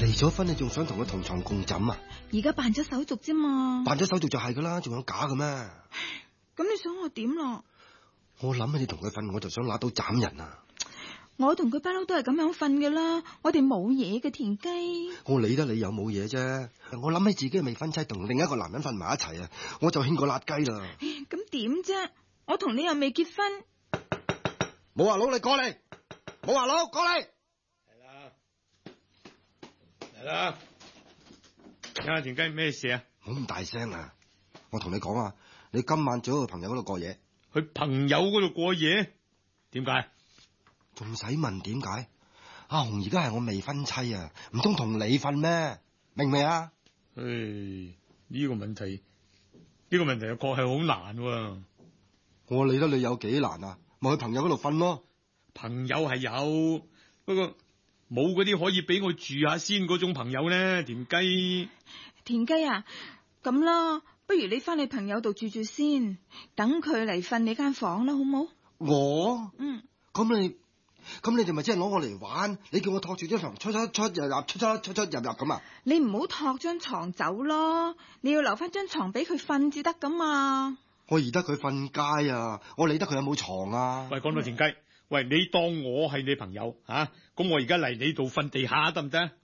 離咗婚你仲想同佢同床共枕啊？ 而家辦咗手續啫嘛。 辦咗手續就係噶啦，仲有假嘅咩？ 咁你想我點咯？ 我諗起你同佢瞓，我就想拿刀斬人啊！ 我同佢不嬲都係咁樣瞓噶啦，我哋冇嘢嘅，田雞。 我理得你有冇嘢啫？我諗起自己未婚妻同另一個男人瞓埋一齊啊，我就興過辣雞啦。 咁點啫？我同你又未結婚。 冇話佬，你過嚟！冇話佬，過嚟！ 嚟啦！阿田雞咩事啊？ 冇咁大聲啊！我同你講啊，你今晚最好去朋友嗰度過夜。 去朋友嗰度過夜？點解？ 仲使問點解？阿紅而家係我未婚妻啊，唔通同你瞓咩？明未啊？ 唉，呢個問題又確係好難喎。 我理得你有幾難啊？咪去朋友嗰度瞓咯。 朋友係有，不過冇嗰啲可以俾我住下先嗰種朋友咧。田雞啊，咁啦，不如你翻你朋友度住住先，等佢嚟瞓你間房啦，好唔好？ 我？咁你哋咪即係攞我嚟玩？你叫我托住張床出入入咁啊？ 你唔好托張床走咯，你要留翻張床俾佢瞓至得噶嘛。 我宜得佢瞓街啊，我理得佢有冇床啊？ 喂，講到田雞，喂，你當我係你朋友吓？咁我而家嚟你度瞓地下得唔得？